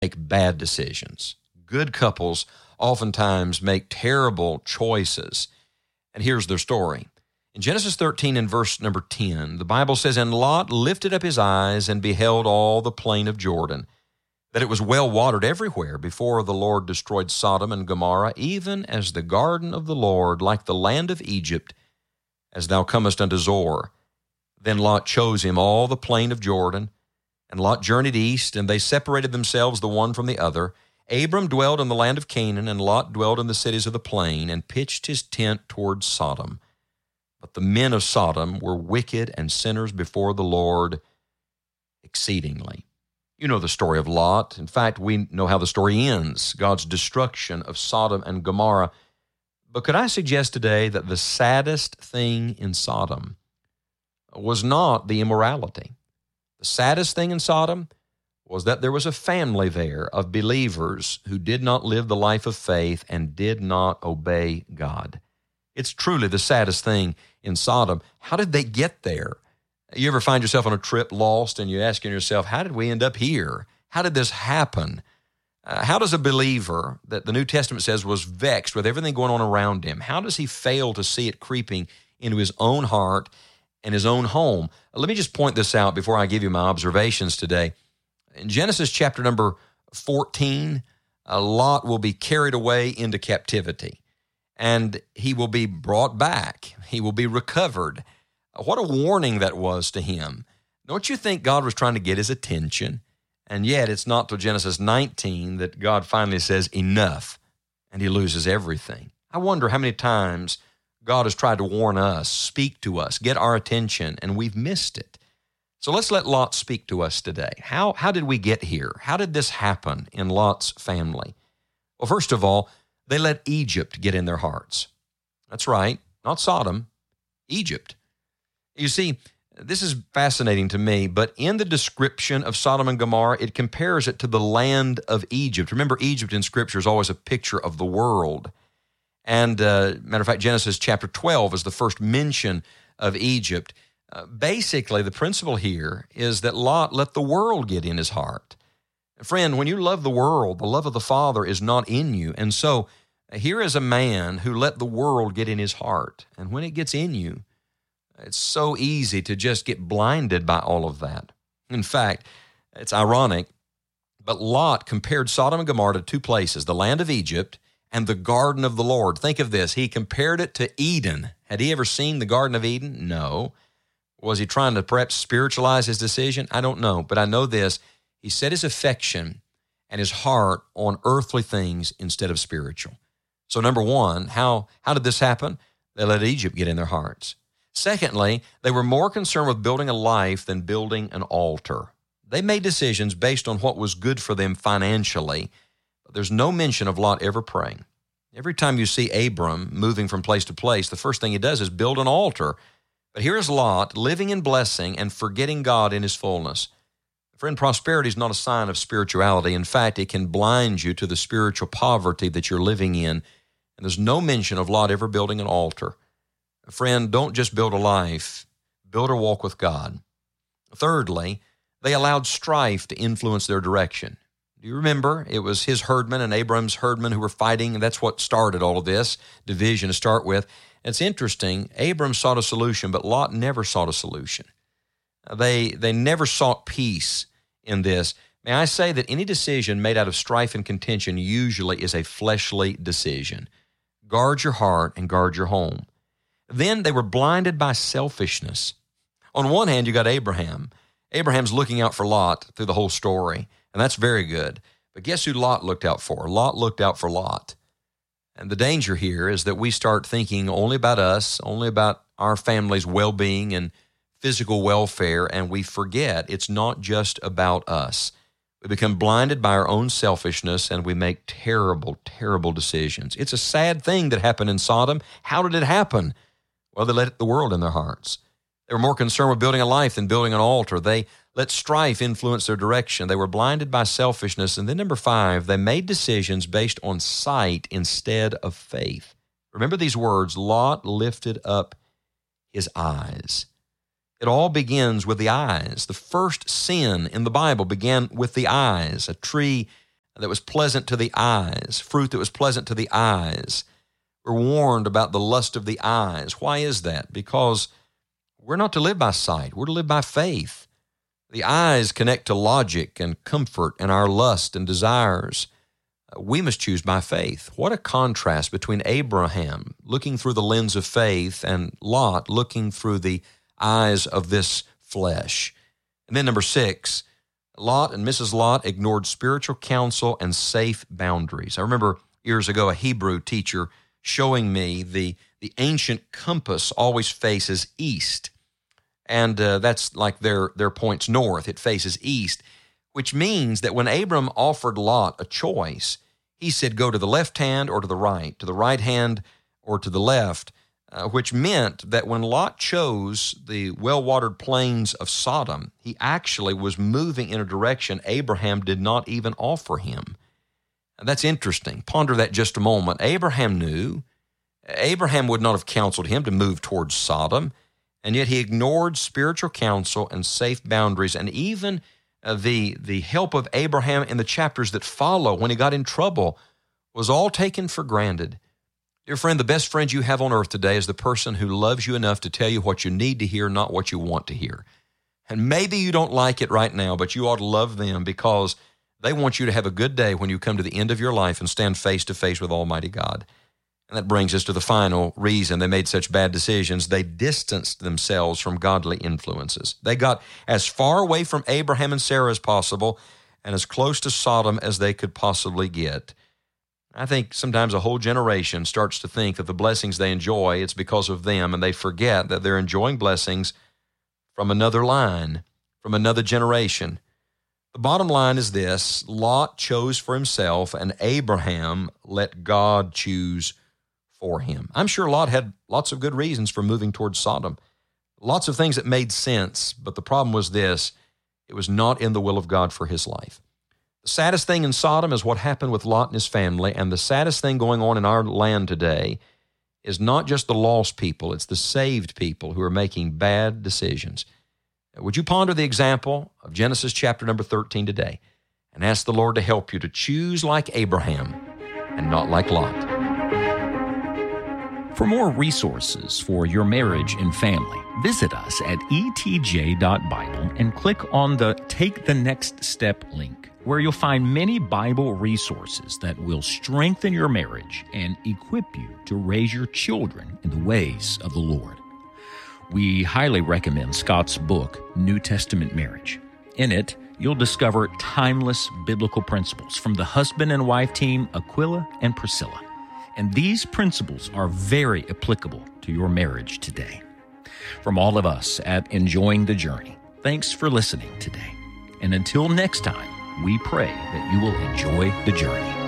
make bad decisions. Good couples oftentimes make terrible choices. And here's their story. In Genesis 13 and verse number 10, the Bible says, "And Lot lifted up his eyes and beheld all the plain of Jordan, that it was well watered everywhere before the Lord destroyed Sodom and Gomorrah, even as the garden of the Lord, like the land of Egypt, as thou comest unto Zoar. Then Lot chose him all the plain of Jordan, and Lot journeyed east, and they separated themselves the one from the other. Abram dwelled in the land of Canaan, and Lot dwelled in the cities of the plain, and pitched his tent toward Sodom. But the men of Sodom were wicked and sinners before the Lord exceedingly." You know the story of Lot. In fact, we know how the story ends, God's destruction of Sodom and Gomorrah. But could I suggest today that the saddest thing in Sodom was not the immorality? The saddest thing in Sodom was that there was a family there of believers who did not live the life of faith and did not obey God. It's truly the saddest thing in Sodom. How did they get there? You ever find yourself on a trip lost and you're asking yourself, how did we end up here? How did this happen? How does a believer that the New Testament says was vexed with everything going on around him, how does he fail to see it creeping into his own heart and his own home? Let me just point this out before I give you my observations today. In Genesis chapter number 14, Lot will be carried away into captivity, and he will be brought back. He will be recovered. What a warning that was to him. Don't you think God was trying to get his attention? And yet it's not till Genesis 19 that God finally says, enough, and he loses everything. I wonder how many times God has tried to warn us, speak to us, get our attention, and we've missed it. So let's let Lot speak to us today. How did we get here? How did this happen in Lot's family? Well, first of all, they let Egypt get in their hearts. That's right, not Sodom, Egypt. You see, this is fascinating to me, but in the description of Sodom and Gomorrah, it compares it to the land of Egypt. Remember, Egypt in Scripture is always a picture of the world. And matter of fact, Genesis chapter 12 is the first mention of Egypt. Basically, the principle here is that Lot let the world get in his heart. Friend, when you love the world, the love of the Father is not in you. And so here is a man who let the world get in his heart. And when it gets in you, it's so easy to just get blinded by all of that. In fact, it's ironic, but Lot compared Sodom and Gomorrah to two places, the land of Egypt and the garden of the Lord. Think of this. He compared it to Eden. Had he ever seen the Garden of Eden? No. Was he trying to perhaps spiritualize his decision? I don't know, but I know this. He set his affection and his heart on earthly things instead of spiritual. So number one, how did this happen? They let Egypt get in their hearts. Secondly, they were more concerned with building a life than building an altar. They made decisions based on what was good for them financially. But there's no mention of Lot ever praying. Every time you see Abram moving from place to place, the first thing he does is build an altar. But here is Lot living in blessing and forgetting God in his fullness. Friend, prosperity is not a sign of spirituality. In fact, it can blind you to the spiritual poverty that you're living in. And there's no mention of Lot ever building an altar. Friend, don't just build a life, build a walk with God. Thirdly, they allowed strife to influence their direction. Do you remember? It was his herdmen and Abram's herdmen who were fighting, and that's what started all of this, division to start with. It's interesting, Abram sought a solution, but Lot never sought a solution. They never sought peace in this. May I say that any decision made out of strife and contention usually is a fleshly decision. Guard your heart and guard your home. Then they were blinded by selfishness. On one hand, you got Abraham. Abraham's looking out for Lot through the whole story, and that's very good. But guess who Lot looked out for? Lot looked out for Lot. And the danger here is that we start thinking only about us, only about our family's well-being and physical welfare, and we forget it's not just about us. We become blinded by our own selfishness, and we make terrible, terrible decisions. It's a sad thing that happened in Sodom. How did it happen? Well, they let the world in their hearts. They were more concerned with building a life than building an altar. They let strife influence their direction. They were blinded by selfishness. And then number 5, they made decisions based on sight instead of faith. Remember these words, Lot lifted up his eyes. It all begins with the eyes. The first sin in the Bible began with the eyes. A tree that was pleasant to the eyes, fruit that was pleasant to the eyes. We're warned about the lust of the eyes. Why is that? Because we're not to live by sight. We're to live by faith. The eyes connect to logic and comfort and our lust and desires. We must choose by faith. What a contrast between Abraham looking through the lens of faith and Lot looking through the eyes of this flesh. And then number 6, Lot and Mrs. Lot ignored spiritual counsel and safe boundaries. I remember years ago a Hebrew teacher showing me the ancient compass always faces east. And that's like their points north. It faces east, which means that when Abram offered Lot a choice, he said, go to the left hand or to the right hand or to the left, which meant that when Lot chose the well-watered plains of Sodom, he actually was moving in a direction Abraham did not even offer him. And that's interesting. Ponder that just a moment. Abraham knew. Abraham would not have counseled him to move towards Sodom, and yet he ignored spiritual counsel and safe boundaries, and even the help of Abraham in the chapters that follow when he got in trouble was all taken for granted. Dear friend, the best friend you have on earth today is the person who loves you enough to tell you what you need to hear, not what you want to hear. And maybe you don't like it right now, but you ought to love them because they want you to have a good day when you come to the end of your life and stand face to face with Almighty God. And that brings us to the final reason they made such bad decisions. They distanced themselves from godly influences. They got as far away from Abraham and Sarah as possible and as close to Sodom as they could possibly get. I think sometimes a whole generation starts to think that the blessings they enjoy, it's because of them, and they forget that they're enjoying blessings from another line, from another generation. The bottom line is this: Lot chose for himself, and Abraham let God choose for him. I'm sure Lot had lots of good reasons for moving towards Sodom, lots of things that made sense, but the problem was this: it was not in the will of God for his life. The saddest thing in Sodom is what happened with Lot and his family, and the saddest thing going on in our land today is not just the lost people, it's the saved people who are making bad decisions. Would you ponder the example of Genesis chapter number 13 today and ask the Lord to help you to choose like Abraham and not like Lot? For more resources for your marriage and family, visit us at etj.bible and click on the Take the Next Step link, where you'll find many Bible resources that will strengthen your marriage and equip you to raise your children in the ways of the Lord. We highly recommend Scott's book, New Testament Marriage. In it, you'll discover timeless biblical principles from the husband and wife team Aquila and Priscilla. And these principles are very applicable to your marriage today. From all of us at Enjoying the Journey, thanks for listening today. And until next time, we pray that you will enjoy the journey.